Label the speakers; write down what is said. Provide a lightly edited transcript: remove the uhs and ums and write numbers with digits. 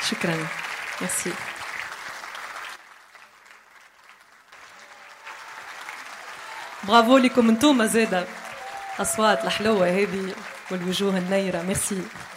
Speaker 1: شكرا. ميرسي. برافو لكم انتوما زاده، اصوات الحلوه هذه والوجوه النيره. ميرسي.